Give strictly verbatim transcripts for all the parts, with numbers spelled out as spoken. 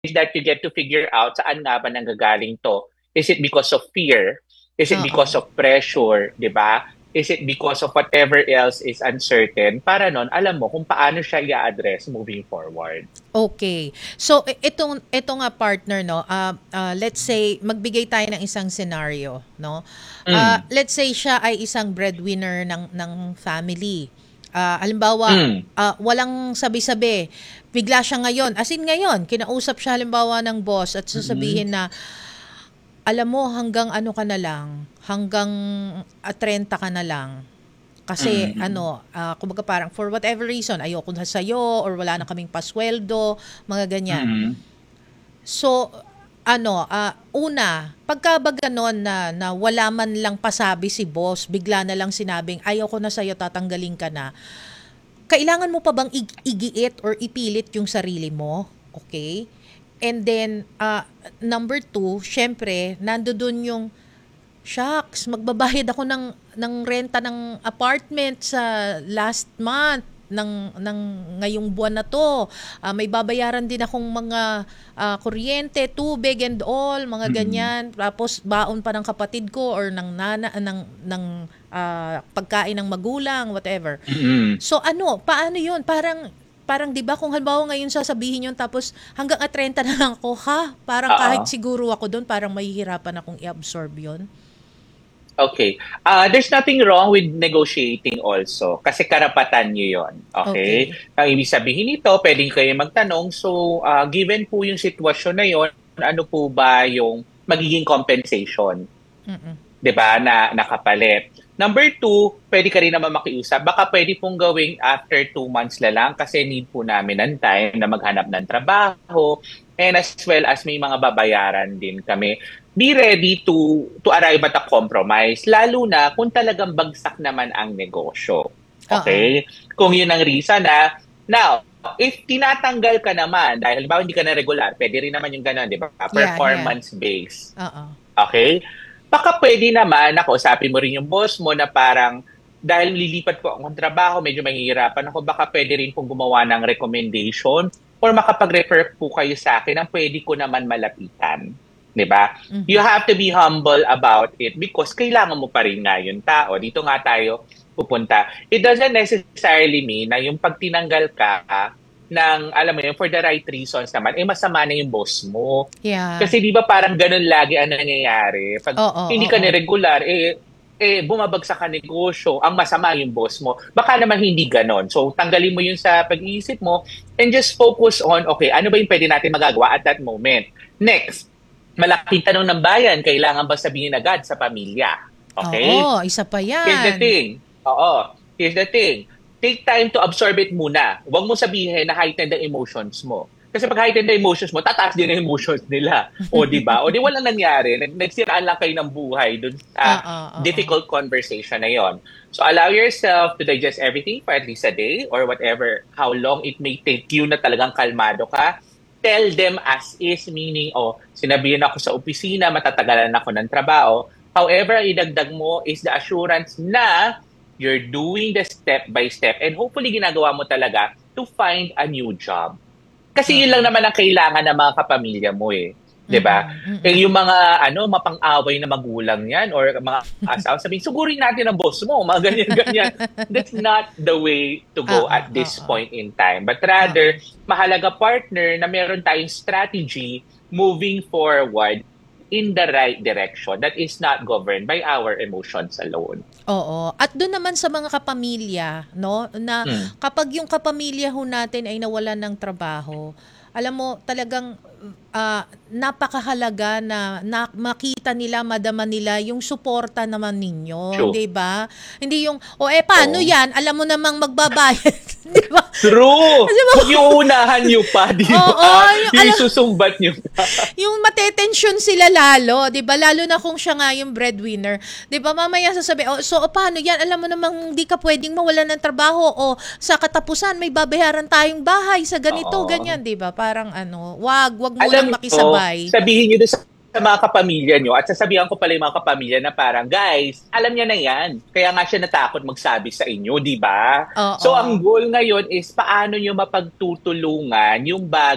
that you get to figure out saan nga ba nanggagaling to. Is it because of fear? Is it because Oo. of pressure, 'di ba? Is it because of whatever else is uncertain? Para nun, alam mo kung paano siya i-address moving forward. Okay. So i- itong ito nga partner no, ah ah, let's say magbigay tayo ng isang scenario, no? Ah, Mm. let's say siya ay isang breadwinner ng ng family. Ah, halimbawa, Mm. ah, walang sabi-sabi. Bigla siya ngayon, as in ngayon, kinausap siya halimbawa ng boss at Mm. sasabihin na, alam mo, hanggang ano ka na lang, hanggang ah, trenta ka na lang. Kasi Mm. ano, ah, kumbaga parang for whatever reason, ayoko na sa'yo or wala na kaming pasweldo, mga ganyan. Mm. So, ano, ah, una, pagka ba ganon na, na wala man lang pasabi si boss, bigla na lang sinabing, ayoko na sa'yo, tatanggalin ka na. Kailangan mo pa bang ig- igiit or ipilit yung sarili mo? Okay? And then, ah, number two, syempre, nando dun yung, shucks, magbabayad ako ng ng renta ng apartment sa last month ng ng ngayong buwan na 'to. Ah, may babayaran din akong mga ah, kuryente, tubig and all, mga Mm. ganyan. Tapos baon pa ng kapatid ko or ng nana ng ng ah, pagkain ng magulang, whatever. Mm. So ano, paano 'yun? Parang parang 'di ba kung halimbawa ngayon sasabihin 'yun tapos hanggang at trenta na lang ako, ha? Parang kahit Oo. siguro ako doon, parang mahihirapan akong i-absorb 'yun. Okay. Uh, there's nothing wrong with negotiating also kasi karapatan niyo yon. Okay? Okay. Ang ibig sabihin nito, pwedeng kayo magtanong, so uh, given po yung sitwasyon na yon, ano po ba yung magiging compensation? Mm. 'Di ba, na nakapalit. Number two, pwede ka rin naman makiusap. Baka pwede pong gawing after two months na lang kasi need po namin ng time na maghanap ng trabaho and as well as may mga babayaran din kami. Be ready to to arrive at a compromise, lalo na kung talagang bagsak naman ang negosyo. Oo. Okay? Kung yun ang reason na, now, if tinatanggal ka naman, dahil halimbawa hindi ka na regular, pwede rin naman yung gano'n, di ba? Yeah, yeah. Performance-based. Oo. Okay? Baka pwede naman, ako, usapin mo rin yung boss mo na parang, dahil lilipat po akong trabaho, medyo mahihirapan ako, baka pwede rin pong gumawa ng recommendation or makapag-refer po kayo sa akin ang pwede ko naman malapitan. 'Di ba? You Mhm. have to be humble about it because kailangan mo pa rin nga yung tao. Dito nga tayo pupunta. It doesn't necessarily mean na yung pag tinanggal ka ng, alam mo yun, for the right reasons naman, eh masama na yung boss mo. Yeah. Kasi di ba parang ganun lagi ang nangyayari? Pag Oo, hindi ka oo. na regular, eh, eh bumabagsak ka negosyo, ang masama yung boss mo. Baka naman hindi ganon. So, tanggalin mo yun sa pag-iisip mo and just focus on, okay, ano ba yung pwede natin magagawa at that moment? Next, malaking tanong ng bayan, kailangan ba sabihin agad sa pamilya? Okay? Oo, isa pa Here's the 'yan. thing. Oo. Here's the thing. Take time to absorb it muna. Huwag mo sabihin na heightened ang emotions mo. Kasi pag heightened ang emotions mo, tataas din ang emotions nila. O di ba? O di walang nangyari. Nag- Nagsiraan lang kayo ng buhay dun sa Oo, oo. difficult conversation na yon. So allow yourself to digest everything for at least a day or whatever, how long it may take you na talagang kalmado ka. Tell them as is, meaning, oh, sinabihan ako sa opisina, matatagalan ako ng trabaho. However, idagdag mo is the assurance na you're doing the step by step and hopefully ginagawa mo talaga to find a new job. Kasi yun Oo. lang naman ang kailangan ng mga kapamilya mo eh. 'Di ba? Mm, Eh, mm. yung mga ano, mapang-away na magulang yan or mga asawa, sabihin, sugurin natin ang boss mo, mga ganyan-ganyan. That's not the way to go Oo, at this oo. point in time. But Oo. rather, mahalaga partner na meron tayong strategy moving forward in the right direction that is not governed by our emotions alone. Oo. At do'n naman sa mga kapamilya 'no, na Mm. kapag yung kapamilya ho natin ay nawalan ng trabaho, alam mo talagang, ah, napakahalaga na na makita nila, madama nila yung suporta naman ninyo, True. 'di ba? Hindi yung, "O, eh, paano Oo. 'yan? Alam mo namang magbabayad." 'Di ba? True! Kasi mo Huwag yung unahan nyo pa, di oo, ba? yung Yung alam isusumbat nyo pa. yung matetensyon sila lalo, 'di ba? Lalo na kung siya nga yung breadwinner. 'Di ba? Mamaya sasabi, "Oh, so oh, paano 'yan? Alam mo namang hindi ka pwedeng mawalan ng trabaho o sa katapusan may babayaran tayong bahay sa ganito, Oo. ganyan." 'Di ba? Parang ano, wag, wag Alam munang nyo, makisabay. sabihin nyo doon sa sa mga kapamilya nyo at sasabihan ko pala yung mga kapamilya na parang, guys, alam niya na yan. Kaya nga siya natakot magsabi sa inyo, di ba? So, ang Oo. goal ngayon is paano nyo mapagtutulungan yung bagong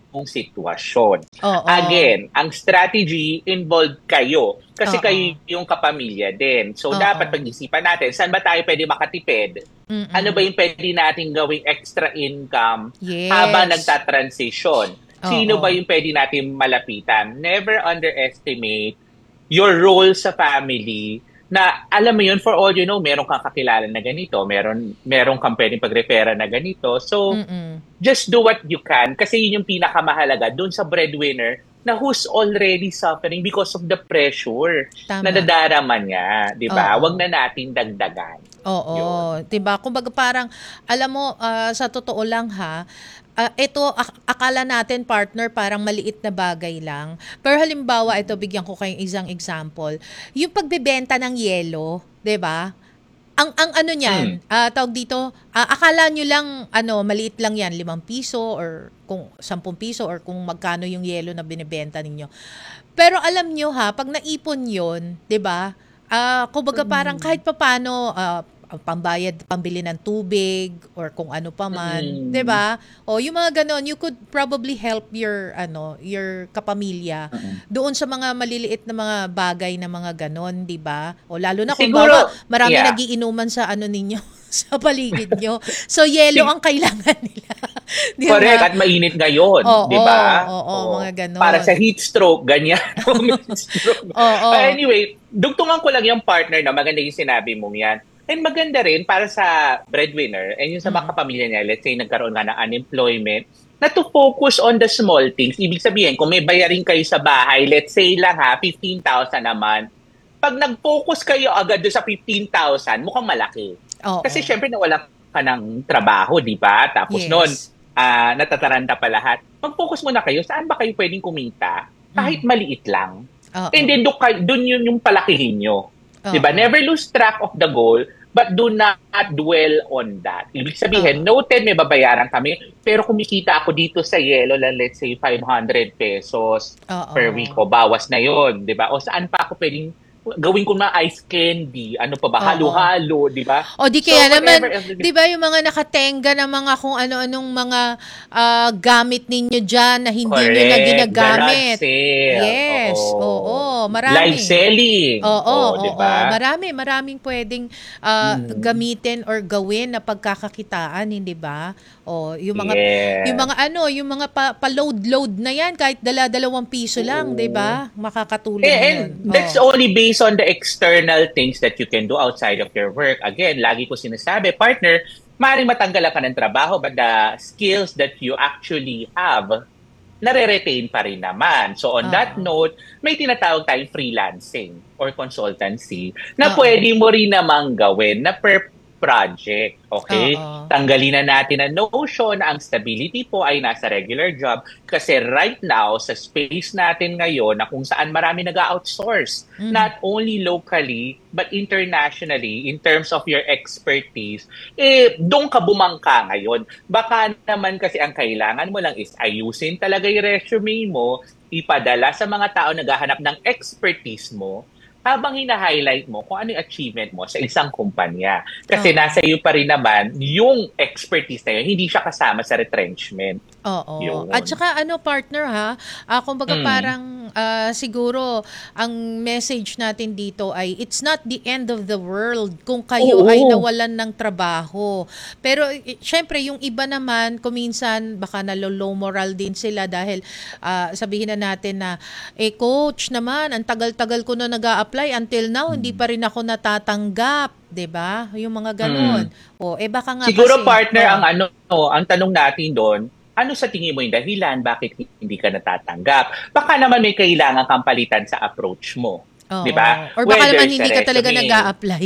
sitwasyon. Oo. Again, ang strategy involved kayo kasi Oo. kayo yung kapamilya din. So, Oo. dapat pag-isipan natin, saan ba tayo pwede makatipid? Mm-mm. Ano ba yung pwede natin gawing extra income Yes. habang nagtatransition? Sino Oo. ba yung pwede natin malapitan? Never underestimate your role sa family na alam mo yun, for all you know, meron kang kakilala na ganito, meron, meron kang pwedeng pag-refera na ganito. So, Mm-mm. just do what you can kasi yun yung pinakamahalaga dun sa breadwinner na who's already suffering because of the pressure Tama. na nadarama niya, di ba? Oo. Wag na natin dagdagan. Oo, Yun. 'di ba? Kumbaga parang alam mo ah, sa totoo lang ha, ah, ito ak- akala natin partner parang maliit na bagay lang. Pero halimbawa ito bigyan ko kayong isang example. Yung pagbebenta ng yelo, 'di ba? Ang ang ano niyan, ah, tawag dito, ah, akala nyo lang ano, maliit lang 'yan, limang piso or kung sampung piso or kung magkano yung yelo na binebenta ninyo. Pero alam nyo ha, pag naipon 'yon, 'di ba? Ah, kumbaga parang kahit papaano ah, pambayad, pambili ng tubig or kung ano pa man, 'di Mm. ba? O yung mga ganon, you could probably help your ano, your kapamilya Mm. doon sa mga maliliit na mga bagay na mga ganon, 'di ba? O lalo na kung Siguro, bawa, marami yeah. nagiinuman sa ano ninyo, sa paligid nyo. So yelo Sig- ang kailangan nila. 'Di Correct, ba? at mainit ngayon, Oo, di ba? oo, mga ganon. Para sa heat stroke, ganyan. Heat stroke. Oo. Uh, anyway, dugtungan ko lang yung partner na maganda yung sinabi mo yan. And maganda rin para sa breadwinner and yung sa mga kapamilya niya, let's say nagkaroon nga ng unemployment, na to focus on the small things. Ibig sabihin, kung may bayarin kayo sa bahay, let's say lang ha, fifteen thousand a month, pag nag-focus kayo agad doon sa fifteen thousand, mukhang malaki. Oo. Kasi syempre nawala ka ng trabaho, di ba? Tapos Yes. noon, ah, natataranta pa lahat. Mag-focus muna kayo, saan ba kayo pwedeng kumita? Kahit maliit lang. Oo. And then, doon, kayo- doon yun yung palakihin nyo. Oo. Di ba? Never lose track of the goal, but do not dwell on that. Ibig sabihin, Oo. noted, may babayaran kami, pero kumikita ako dito sa yelo lang, let's say, five hundred pesos Oo. per week. O, bawas na yon, di ba? O, saan pa ako pwedeng gawin ko na ice candy, ano pa ba, Oo. halo-halo, di ba? O di So, kaya naman, whatever else- di ba yung mga nakatenga na mga kung ano-anong mga ah, gamit ninyo dyan na hindi nyo na Correct. ginagamit. Garage sale. Yes, oo, marami. Live selling. Oo, oo, di oo. ba? Marami, maraming pwedeng ah, Mm. gamitin or gawin na pagkakakitaan, hindi ba? O yung mga Yes. yung mga ano, yung mga pa, pa-load-load na yan kahit dala-dalawang piso lang, Oo. di ba? Makakatulong Eh, yun. and that's Oo. only based on the external things that you can do outside of your work. Again, lagi ko sinasabi, partner, maaaring matanggalan ka ng trabaho, but the skills that you actually have, nare-retain pa rin naman. So on Oo. that note, may tinatawag tayong freelancing or consultancy na Oo. pwede mo rin namang gawin na per project. Okay? Oo. Tanggalin na natin ang notion na ang stability po ay nasa regular job kasi right now, sa space natin ngayon na kung saan marami nag-outsource, Mm. not only locally, but internationally, in terms of your expertise, eh, doon ka bumangka ngayon. Baka naman kasi ang kailangan mo lang is ayusin talaga yung resume mo, ipadala sa mga tao naghahanap ng expertise mo, habang hina-highlight mo kung ano yung achievement mo sa isang kumpanya. Kasi Oo. nasa iyo pa rin naman yung expertise na yun, hindi siya kasama sa retrenchment. Oo. Yun. At saka ano partner ha, ah, kumbaga Mm. parang ah, siguro ang message natin dito ay it's not the end of the world kung kayo Oo. ay nawalan ng trabaho. Pero eh, syempre yung iba naman kuminsan baka nalo-low moral din sila dahil ah, sabihin na natin na eh coach naman ang tagal-tagal ko na nag-a-apply until now hindi pa rin ako natatanggap, 'di ba? Yung mga ganon. O eh baka nga Siguro kasi, partner, oh, ang ano, ang tanong natin doon, ano sa tingin mo yung dahilan bakit hindi ka natatanggap? Baka naman may kailangan kang palitan sa approach mo. oo. Di ba? Or baka Whether naman sa hindi ka talaga resume. nag-a-apply.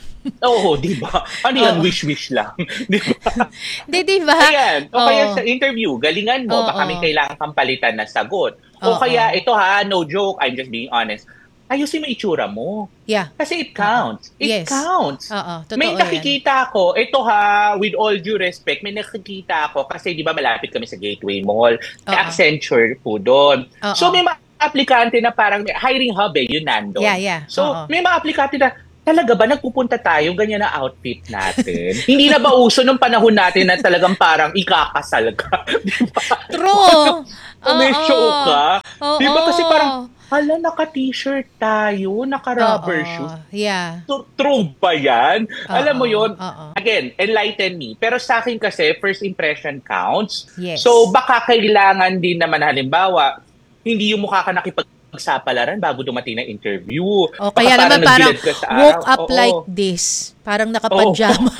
Oo, di ba? Ano yan? Oo. Wish-wish lang. Di ba? Di, di ba? Ayan. O kaya Oo. sa interview, galingan mo, Oo. baka may kailangan kang palitan na sagot. O Oo. kaya, ito ha, no joke, I'm just being honest, ayusin mo itsura mo. Yeah. Kasi it counts. It Yes. counts. Oo, totoo May yan. nakikita ako, ito ha, with all due respect, may nakikita ako kasi di ba malapit kami sa Gateway Mall, may Oo. Accenture po doon. Oo. So may mga aplikante na parang may hiring hub eh, yun nandun. Yeah, yeah. So Oo. may mga aplikante na, talaga ba nagpupunta tayo ganyan na outfit natin? Hindi na ba uso nung panahon natin na talagang parang ikakasal ka? Di ba? True. O may Oo. show ka? Di ba kasi parang, Oo. hala, naka-t-shirt tayo, Oo. naka-rubber shoes. Yeah. Tru- True ba yan? Alam mo Oo. yon. Oo. Again, enlighten me. Pero sa akin kasi, first impression counts. So Yes. baka kailangan din naman halimbawa, hindi yung mukha ka nakipagsapalaran bago dumating na interview. O Baka kaya parang naman parang nagbilad ka sa araw. woke up Oo. like this. Parang Oo. nakapajama.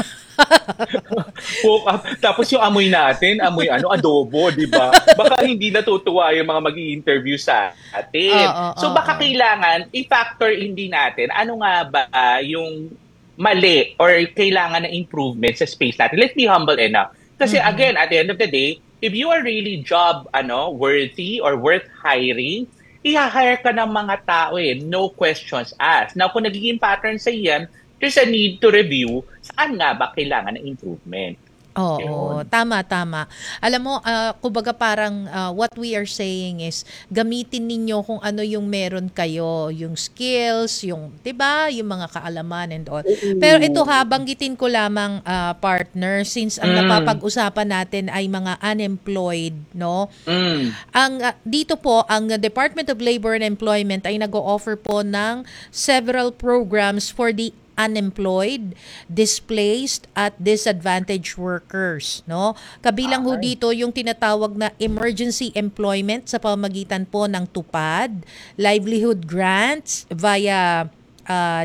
Woke up. Tapos yung amoy natin, amoy ano, adobo, di ba? Baka hindi natutuwa yung mga mag interview sa atin. Oo, So oo. baka kailangan i-factor in din natin ano nga ba yung mali or kailangan ng improvement sa space natin. Let's be humble enough. Kasi Mm-mm. again, at the end of the day, if you are really job ano worthy or worth hiring, i-hire ka ng mga tao eh. No questions asked. Now, kung nagiging pattern sa iyan, there's a need to review saan nga ba kailangan ng improvement. Oo, Yun. tama, tama. Alam mo, ah, kumbaga parang ah, what we are saying is gamitin ninyo kung ano yung meron kayo, yung skills, yung, 'di ba, yung mga kaalaman and all. Pero ito Oo. ha, banggitin ko lamang ah, partner since ang Mm. napapag-usapan natin ay mga unemployed, no? Mm. Ang ah, dito po ang Department of Labor and Employment ay nag-o-offer po ng several programs for the unemployed, displaced at disadvantaged workers, no? Kabilang ho Ay. dito yung tinatawag na emergency employment sa pamamagitan po ng TUPAD, livelihood grants via uh,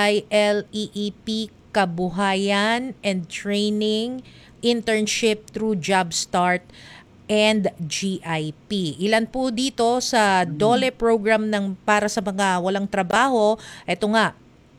DILEEP Kabuhayan and Training, internship through Job Start and G I P. Ilan po dito sa DOLE program ng para sa mga walang trabaho. Ito nga,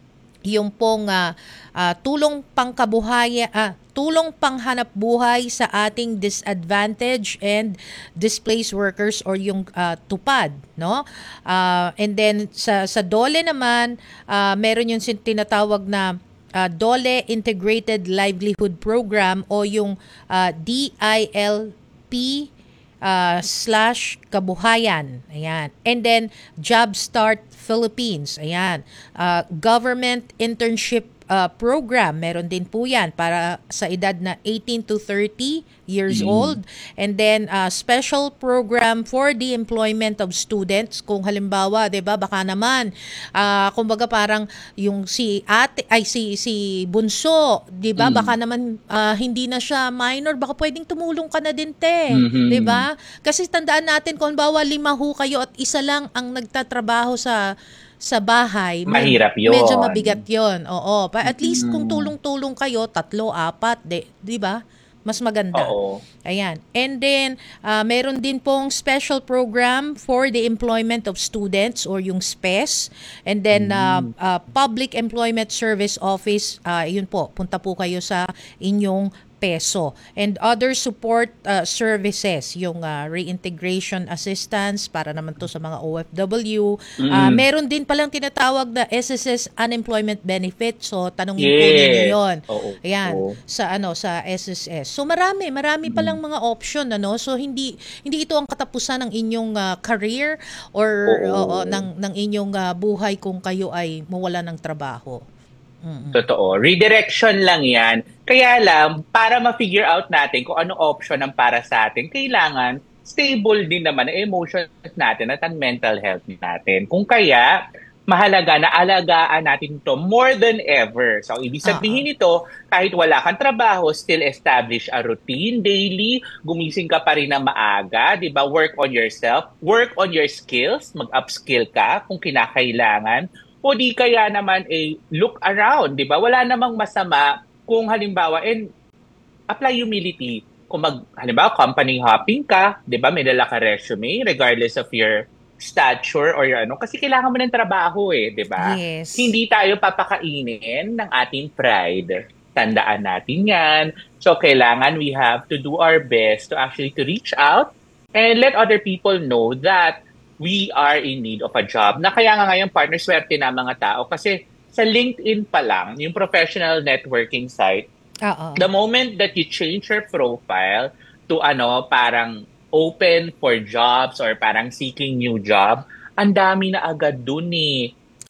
yung pong ah, ah, tulong pangkabuhaya ah, tulong panghanap buhay sa ating disadvantaged and displaced workers or yung ah, tupad, no? Ah, and then sa sa DOLE naman, ah, meron yung sin- tinatawag na ah, DOLE Integrated Livelihood Program o yung ah, D I L P uh, slash kabuhayan. Ayan. And then, Job Start Philippines. Ayan. Uh, government internship uh, program. Meron din po yan para sa edad na eighteen to thirty years Mm. old. And then, uh, special program for the employment of students. Kung halimbawa, 'di ba, baka naman, uh, kumbaga parang yung si ate, ay si, si Bunso, 'di ba, Mm. baka naman uh, hindi na siya minor, baka pwedeng tumulong ka na din, te. 'Di Mhm. ba? Kasi tandaan natin kung bawa lima ho kayo at isa lang ang nagtatrabaho sa sa bahay, med- Mahirap medyo yon. mabigat 'yon. Oo, pa at least kung Mm. tulong-tulong kayo, tatlo, apat, 'di, 'di ba? Mas maganda. Oo. Ayan. And then, uh, meron din pong special program for the employment of students or yung SPES. And then, uh, Mm. uh, Public Employment Service Office, uh, yun po, punta po kayo sa inyong peso. And other support uh, services, yung uh, reintegration assistance para naman to sa mga O F W. Uh, Mm. meron din palang tinatawag na S S S unemployment benefit. So tanungin po ninyo Yes. 'yon. Oo. Ayan, Oo. sa ano sa S S S. So marami, marami palang Mm. mga option ano. So hindi hindi ito ang katapusan ng inyong ah, career or oo, Oo. ng ng inyong ah, buhay kung kayo ay mawala ng trabaho. Mm. Totoo. Redirection lang yan. Kaya lang, para ma-figure out natin kung anong option ang para sa atin, kailangan stable din naman ang emotions natin at ang mental health natin. Kung kaya, mahalaga na alagaan natin ito more than ever. So, ibig sabihin nito, kahit wala kang trabaho, still establish a routine daily, gumising ka pa rin na maaga, di ba? Work on yourself, work on your skills, mag-upskill ka kung kinakailangan, o di kaya naman eh, look around, di ba? Wala namang masama kung halimbawa, and apply humility. Kung mag, halimbawa, company hopping ka, di ba? May dala ka resume, regardless of your stature or your ano. Kasi kailangan mo ng trabaho eh, di ba? Yes. Hindi tayo papakainin ng ating pride. Tandaan natin yan. So, kailangan we have to do our best to actually to reach out and let other people know that we are in need of a job. Na kaya nga ngayon, partner, swerte na mga tao. Kasi sa LinkedIn pa lang, yung professional networking site, Oo. the moment that you change your profile to ano, parang open for jobs or parang seeking new job, ang dami na agad dun eh.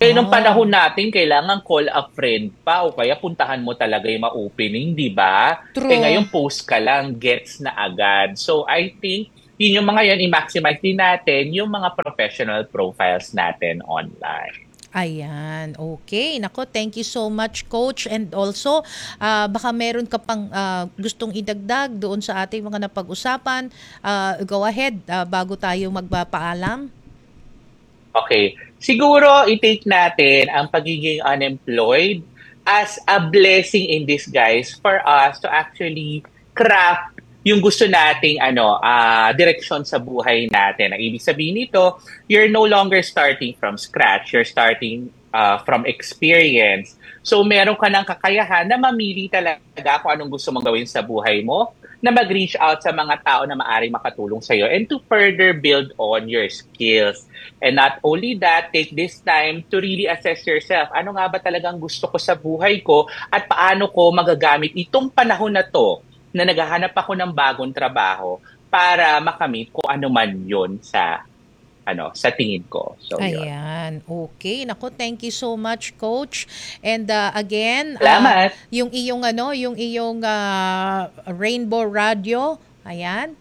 Eh, nung panahon Oh, natin, kailangan call a friend pa o kaya puntahan mo talaga yung ma-opening, di ba? Eh true. ngayon, post ka lang, gets na agad. So I think, yun yung mga yan, i-maximize din natin yung mga professional profiles natin online. Ayan, okay. Nako, thank you so much, Coach. And also, ah, baka meron ka pang ah, gustong idagdag doon sa ating mga napag-usapan. Ah, go ahead, ah, bago tayo magpapaalam. Okay. Siguro, i-take natin ang pagiging unemployed as a blessing in disguise for us to actually craft yung gusto nating ano, ah direksyon sa buhay natin. Ang ibig sabihin nito, you're no longer starting from scratch. You're starting ah, from experience. So, meron ka ng kakayahan na mamili talaga kung anong gusto mong gawin sa buhay mo, na mag-reach out sa mga tao na maaaring makatulong sa'yo, and to further build on your skills. And not only that, take this time to really assess yourself. Ano nga ba talagang gusto ko sa buhay ko at paano ko magagamit itong panahon na to na naghahanap ako ng bagong trabaho para makamit kung ano man yon sa ano sa tingin ko. So yun. Ayan, okay. Nako, thank you so much, Coach. And ah, again, ah, Salamat! yung iyong ano, yung iyong ah, Rainbow Radio, ayan.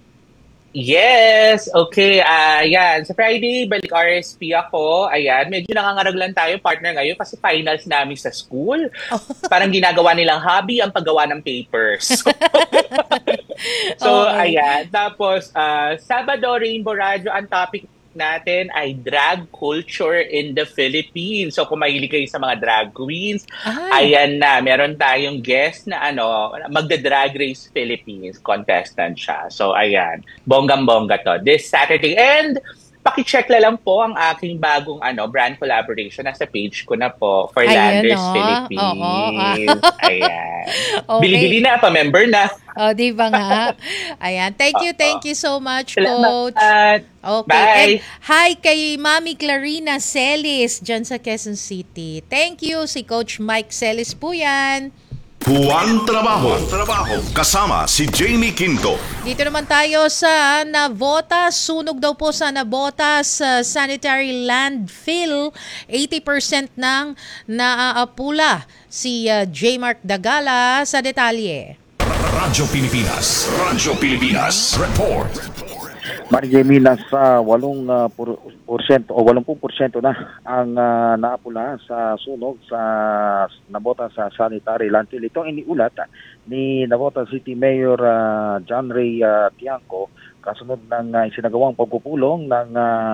Yes! Okay, ah yan. Sa Friday, balik R S P ako. Ayan, medyo nangangarag lang tayo, partner, ngayon kasi finals namin sa school. Parang ginagawa nilang hobby ang paggawa ng papers. So, Okay. ayan. Tapos, ah, Sabado, Rainbow Radio, ang topic natin ay drag culture in the Philippines. So, kung mahilig kayo sa mga drag queens, Ay, ayan na, meron tayong guest na ano, magda-Drag Race Philippines contestant siya. So, ayan, bonggang-bongga to. This Saturday. And, pakicheck na lang po ang aking bagong ano brand collaboration. Nasa page ko na po for ayun Landers oh. Oo. Ah, Philippines. Ayan. Bili-bili okay. na, pa-member na. Oh, di ba nga? Ayan. Thank you, Oo. thank you so much, Coach. Salamat. Okay. And Bye. hi kay Mami Clarina Celis dyan sa Quezon City. Thank you. Si Coach Mike Celis po yan. Juan Trabajo. Trabajo. Kasama si Jamie Quinto. Dito naman tayo sa Navotas. Sunog daw po sa Navotas uh, Sanitary Landfill. eighty percent ng naaapula. Si uh, J. Mark Dagala sa detalye. Radyo Pilipinas. Radyo Pilipinas. Report. Mari Jamie, nasa walong uh, por- porsyento o eighty porsyento na ang uh, naapula sa sunog sa Navota sa sanitary landfill. Ito ang iniulat uh, ni Navota City Mayor uh, John Ray uh, Tiangco kasunod ng uh, isinagawang pagpupulong ng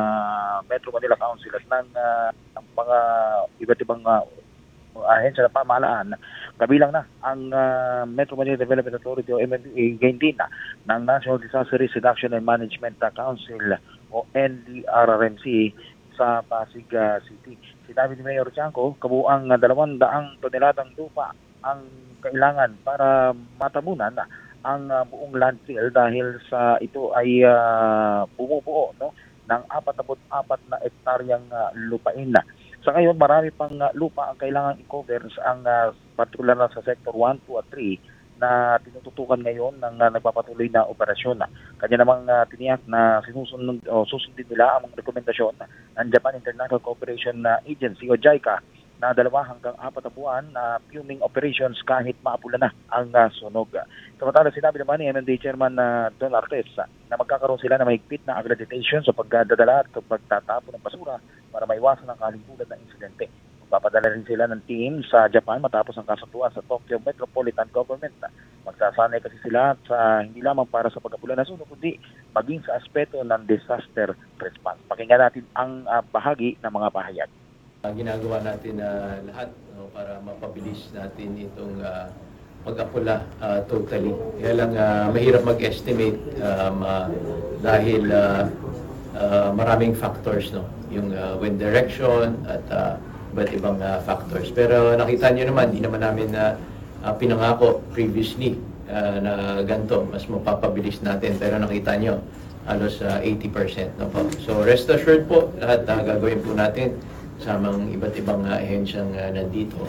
uh, Metro Manila Council at ng, uh, ng mga iba't ibang uh, ahensya ng pamahalaan, kabilang na ang uh, Metro Manila Development Authority o M M D A, gain din na ng National Disaster Risk Reduction and Management Council o N D R R M C sa Pasig uh, City. Sinabi ni Mayor Tiangco, kabuang uh, dalawang daang toneladang lupa ang kailangan para matabunan ang uh, buong landfill dahil sa ito ay uh, bumubuo no, ng forty-four na ektaryang uh, lupain na. Sa ngayon, marami pang uh, lupa ang kailangan i-cover sa ang uh, particular na sa sector one, two at three na tinututukan ngayon ng uh, nagpapatuloy na operasyon. Kanya namang uh, tiniyak na sinusunod o susundin nila ang mga rekomendasyon ng Japan International Cooperation uh, Agency o JICA na dalawa hanggang apat na buwan na fuming operations kahit maapula na ang uh, sunog. Samantala, sinabi naman ni M M D Chairman uh, Don Artes uh, na magkakaroon sila ng mahigpit na accreditation sa pagdadala at pagtatapon ng basura para maiwasan ang kalibutan ng insidente. Papadala rin sila ng team sa Japan matapos ang kasunduan sa Tokyo Metropolitan Government. Magsasanay kasi sila sa hindi lamang para sa pag-apula ng sunog, kundi maging sa aspeto ng disaster response. Pakinggan natin ang uh, bahagi ng mga pahayag. Uh, ginagawa natin na uh, lahat no, para mapabilis natin itong uh, pag-apula uh, totally. Kaya lang uh, mahirap mag-estimate um, uh, dahil uh, uh, maraming factors, no? Yung uh, wind direction at uh, iba't ibang uh, factors. Pero nakita nyo naman, di naman namin na uh, pinangako previously uh, na ganito, mas mapapabilis natin. Pero nakita nyo, halos uh, eighty percent. No po? So rest assured po, lahat uh, gagawin po natin sa mga iba't ibang uh, ahensyang uh, nandito.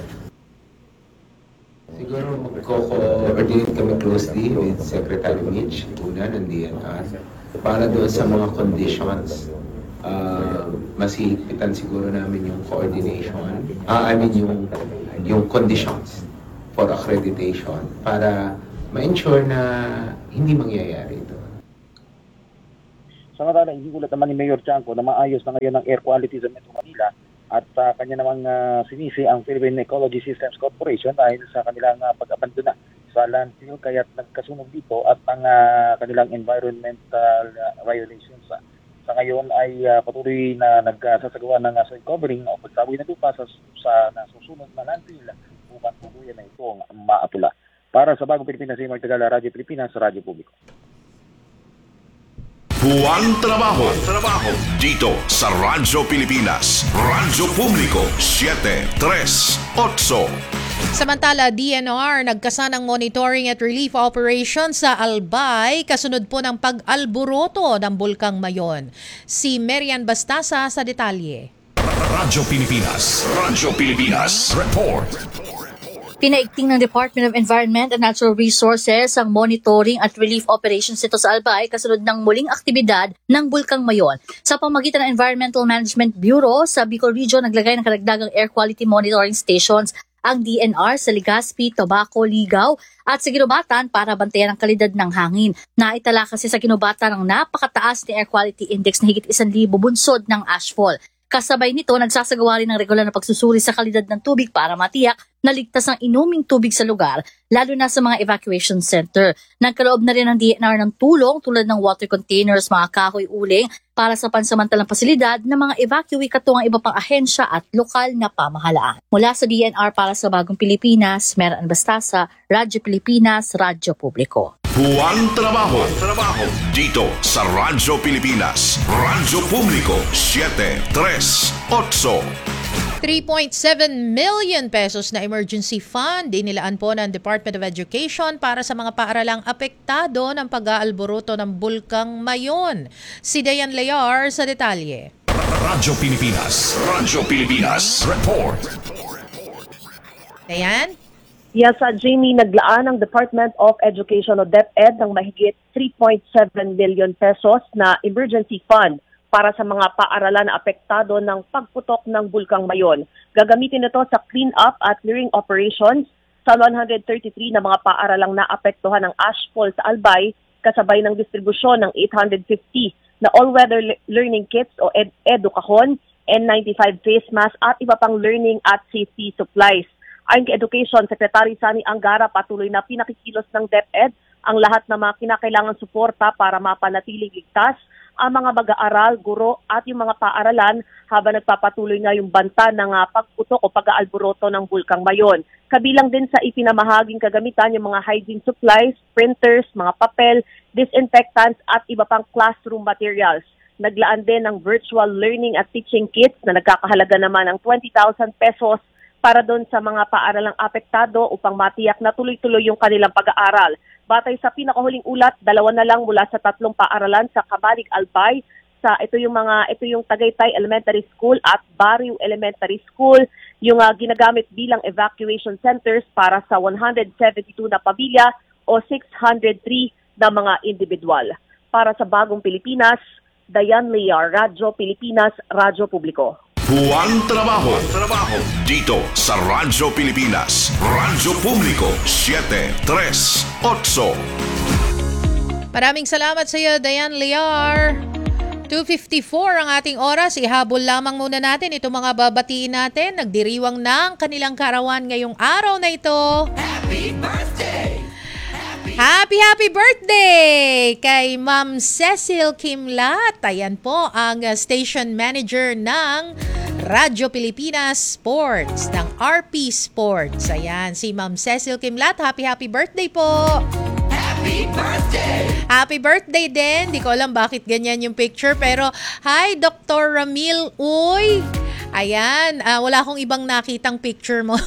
Siguro magko-coordinate kami closely with Secretary Mitch, una ng D N R, para doon sa mga conditions. Uh, mas hihigpitan siguro namin yung coordination, ah, I mean yung, yung conditions for accreditation para ma-ensure na hindi mangyayari ito. Samantala, iniulat naman ni Mayor Chanco na maayos na ngayon ang air quality sa Metro Manila at sa kanya namang uh, sinisi ang Philippine Ecology Systems Corporation dahil sa kanilang uh, pag-abandona sa landfill kaya't nagkasunog dito at ang uh, kanilang environmental uh, violations. Uh, sa ngayon ay uh, patuloy na nagsasagawa ng uh, soil covering o pagsaboy na lupa sa, sa nasusunod na landfill upang tuluyan na itong maapula. Para sa Bagong Pilipinas, si Mark Tagala, Radyo Pilipinas, Radyo Publiko. Buwang trabaho, trabaho dito sa Radyo Pilipinas, Radyo Publiko, siyete tres otso. Samantala, D N R nagkasanang monitoring at relief operation sa Albay kasunod po ng pag-alboroto ng Bulkang Mayon. Si Merian Bastasa sa detalye. Radyo Pilipinas, Radyo Pilipinas, report. Pinaigting ng Department of Environment and Natural Resources ang monitoring at relief operations nito sa Albay kasunod ng muling aktibidad ng Bulkang Mayon. Sa pamagitan ng Environmental Management Bureau sa Bicol Region, naglagay ng karagdagang air quality monitoring stations ang D N R sa Legazpi, Tobaco, Ligaw at sa Ginobatan para bantayan ang kalidad ng hangin. Naitala kasi sa Ginobatan ang napakataas ni air quality index na higit isang libo bunsod ng ashfall. Kasabay nito, nagsasagawa rin ng regular na pagsusuri sa kalidad ng tubig para matiyak na ligtas ang inuming tubig sa lugar, lalo na sa mga evacuation center. Nagkaloob na rin ng D N R ng tulong tulad ng water containers, mga kahoy-uling para sa pansamantalang pasilidad ng mga evacuee katungang iba pang ahensya at lokal na pamahalaan. Mula sa D N R para sa Bagong Pilipinas, Merian Bastasa, Radyo Pilipinas, Radyo Publiko. Buwang trabaho, trabaho dito sa Radyo Pilipinas, Radyo Publiko, siyete tres otso. three point seven million pesos na emergency fund inilaan po ng Department of Education para sa mga paaralang apektado ng pag-aalboroto ng Bulkang Mayon. Si Dayan Layar sa detalye. Radyo Pilipinas, Radyo Pilipinas, report. Dayan? Yes, uh, Jamie, naglaan ang Department of Education o DepEd ng mahigit three point seven million pesos na emergency fund para sa mga paaralan na apektado ng pagputok ng Bulkang Mayon. Gagamitin ito sa clean-up at clearing operations sa one hundred thirty-three na mga paaralang naapektuhan ng ashfall sa Albay, kasabay ng distribusyon ng eight hundred fifty na all-weather le- learning kits o ed- edukahon, N ninety-five face mask at iba pang learning at safety supplies. Ayon kay Education Secretary Sani Angara, patuloy na pinakikilos ng DepEd ang lahat ng mga kinakailangan suporta para mapanatiling ligtas ang mga mag-aaral, guro at yung mga paaralan habang nagpapatuloy nga yung banta ng uh, pagputok o pag-aalboroto ng Bulkang Mayon. Kabilang din sa ipinamahaging kagamitan yung mga hygiene supplies, printers, mga papel, disinfectants at iba pang classroom materials. Naglaan din ng virtual learning at teaching kits na nagkakahalaga naman ng twenty thousand pesos para doon sa mga paaralang apektado upang matiyak na tuloy-tuloy yung kanilang pag-aaral. Batay sa pinakahuling ulat, dalawa na lang mula sa tatlong paaralan sa Cabalig, Albay, sa ito yung mga ito yung Tagaytay Elementary School at Barrio Elementary School, yung uh, ginagamit bilang evacuation centers para sa one hundred seventy-two na pamilya o six hundred three na mga individual. Para sa Bagong Pilipinas, Dayan Layar, Radyo Pilipinas, Radyo Publiko. Buwang trabaho, trabaho dito sa Radyo Pilipinas, Radyo Publiko, siyete tres otso. Maraming salamat sa iyo, Dayan Layar. two fifty-four ang ating oras. Ihabol lamang muna natin itong mga babatiin natin. Nagdiriwang ng kanilang karawan ngayong araw na ito. Happy birthday! Happy, happy birthday kay Ma'am Cecil Kimlat. Ayan po ang uh, station manager ng Radyo Pilipinas Sports, ng R P Sports. Ayan, si Ma'am Cecil Kimlat. Happy, happy birthday po! Happy birthday! Happy birthday din. Di ko alam bakit ganyan yung picture. Pero, hi, Doctor Ramil Uy. Ayan, uh, wala akong ibang nakitang picture mo.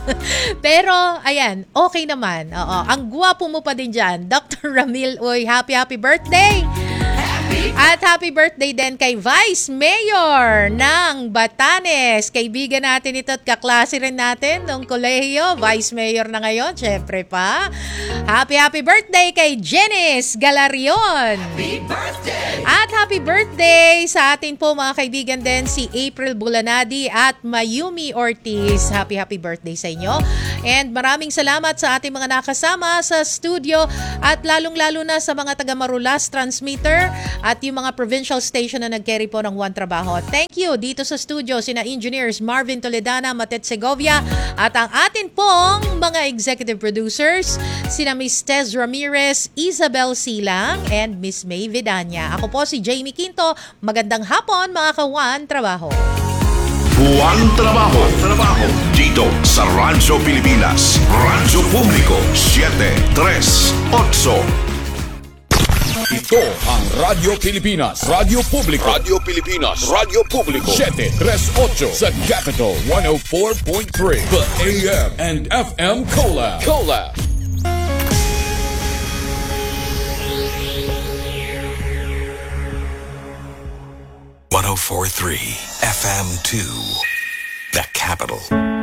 Pero, ayan, okay naman. Oo, ang gwapo mo pa din dyan. Doctor Ramil Uy, happy, happy birthday! Happy At happy birthday din kay Vice Mayor ng Batanes. Kaibigan natin ito at kaklase rin natin nung kolehiyo. Vice Mayor na ngayon, syempre pa. Happy happy birthday kay Janice Galarion. Happy birthday! At happy birthday sa atin po mga kaibigan din si April Bulanadi at Mayumi Ortiz. Happy happy birthday sa inyo. And maraming salamat sa ating mga nakasama sa studio at lalong-lalo na sa mga taga Marulas Transmitter at yung mga provincial station na nag-carry po ng One Trabaho. Thank you dito sa studio sina engineers Marvin Toledana, Matet Segovia at ang atin pong mga executive producers sina Miss Tez Ramirez, Isabel Silang and Miss May Vidanya. Ako po si Jamie Quinto. Magandang hapon mga ka-One Trabaho. One Trabaho. Trabaho. Dito sa Radyo Pilipinas. Radyo Publiko. siete tres otso. Ito ang Radyo Pilipinas. Radyo Publiko. Radyo Pilipinas. Radyo Publiko. siete tres otso sa Capital one oh four point three. The A M and F M Collab. Collab. one oh four point three F M two, The Capital.